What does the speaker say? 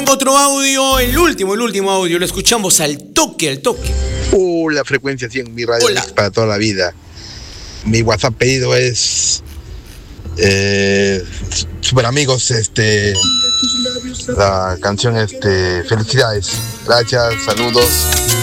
tengo otro audio, el último audio, lo escuchamos al toque. La frecuencia 100, mi radio Hola. mix para toda la vida. Mi WhatsApp pedido es Super Amigos, la canción Felicidades. Gracias, saludos.